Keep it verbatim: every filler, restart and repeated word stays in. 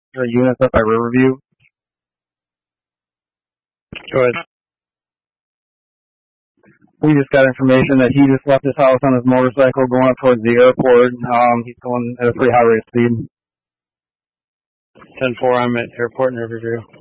Your units up by Riverview. Go ahead. We just got information that he just left his house on his motorcycle going up towards the airport. Um, he's going at a pretty high rate of speed. ten four, I'm at airport in Riverview.